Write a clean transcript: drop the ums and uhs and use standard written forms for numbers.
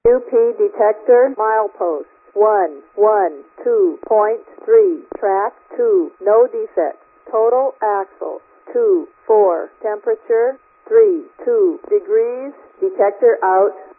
UP detector milepost 112.3, track 2, no defects. Total axle 2, 4, temperature 3, 2 degrees, detector out.